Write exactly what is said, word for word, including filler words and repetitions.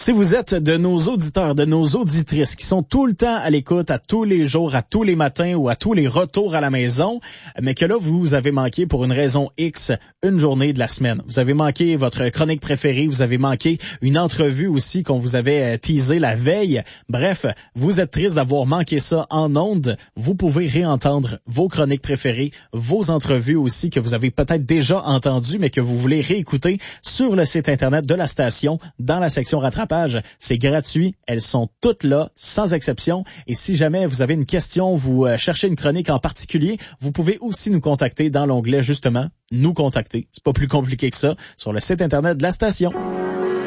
Si vous êtes de nos auditeurs, de nos auditrices qui sont tout le temps à l'écoute, à tous les jours, à tous les matins ou à tous les retours à la maison, mais que là, vous avez manqué pour une raison X une journée de la semaine. Vous avez manqué votre chronique préférée, vous avez manqué une entrevue aussi qu'on vous avait teasé la veille. Bref, vous êtes triste d'avoir manqué ça en ondes. Vous pouvez réentendre vos chroniques préférées, vos entrevues aussi que vous avez peut-être déjà entendues, mais que vous voulez réécouter sur le site Internet de la station, dans la section rattrapage. C'est gratuit. Elles sont toutes là, sans exception. Et si jamais vous avez une question, vous euh, cherchez une chronique en particulier, vous pouvez aussi nous contacter dans l'onglet, justement, nous contacter. C'est pas plus compliqué que ça, sur le site Internet de la station.